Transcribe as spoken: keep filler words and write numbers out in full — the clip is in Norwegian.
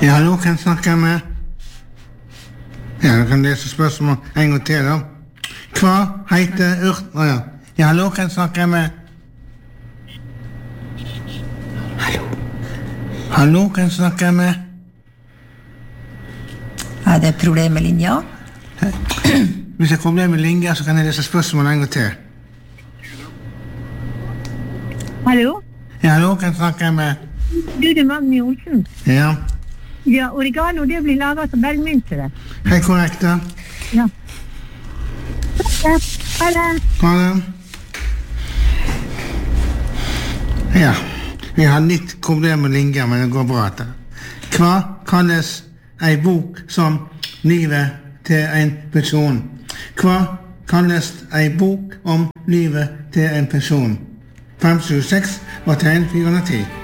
Ja, hallo, kan jeg snakke med? Ja, du kan lese spørsmål en gang til da. Hva heter urt... Å ja. Ja, hallo, kan jeg snakke med? Hallo. Hallo, kan jeg snakke med? Er det problem med linja? Hvis jeg har problem med linja, så kan jeg lese spørsmål en gang til. Hallo? Ja, hallo, kan jeg snakke med? Du, det er Magni Olsen. Ja. Ja, oregano, det blir laget som bergmynte, det. Helt korrekt da. Ja. Ja, ha det. Ha det. Ja, vi har litt problem med linja, men det går bra etter. Hva kalles ei bok som livet til en person? Hva kalles ei bok om livet til en person? fem sju seks var tegn fire hundre og ti.